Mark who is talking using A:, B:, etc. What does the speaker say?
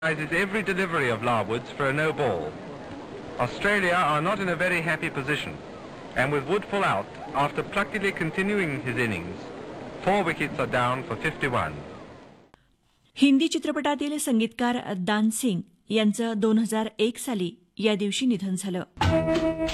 A: Is every delivery of Larwoods for a no ball. Australia are not in a very happy position, and with Wood full out, after pluckily continuing his innings, 4 wickets are down for 51.
B: Hindi चित्रपटातील संगीतकार दान सिंग यांचं 2001 साली या दिवशी निधन झालं.